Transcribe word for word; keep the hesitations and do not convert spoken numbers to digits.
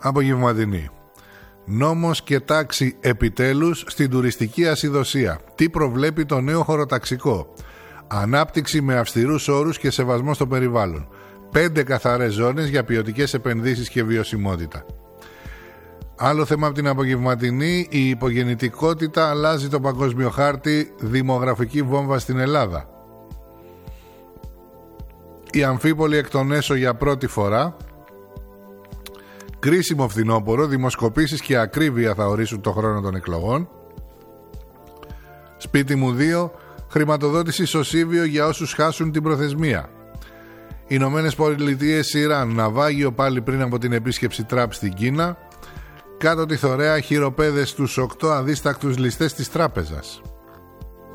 Απογευματινή. Νόμος και τάξη επιτέλους στην τουριστική ασυδοσία. Τι προβλέπει το νέο χωροταξικό? Ανάπτυξη με αυστηρούς όρους και σεβασμό στο περιβάλλον. Πέντε καθαρές ζώνες για ποιοτικές επενδύσεις και βιωσιμότητα. Άλλο θέμα από την απογευματινή. Η υπογεννητικότητα αλλάζει το παγκόσμιο χάρτη. Δημογραφική βόμβα στην Ελλάδα. Η Αμφίπολη εκ των έσω για πρώτη φορά. Κρίσιμο φθινόπωρο. Δημοσκοπήσεις και ακρίβεια θα ορίσουν το χρόνο των εκλογών. Σπίτι μου δύο. Χρηματοδότηση σωσίβιο για όσους χάσουν την προθεσμία. Ηνωμένες Πολιτείες Ιράν. Ναυάγιο πάλι πριν από την επίσκεψη Τραμπ στην Κίνα. Κάτω τη θωρέα χειροπέδες στους οκτώ αδίστακτους ληστές της τράπεζας.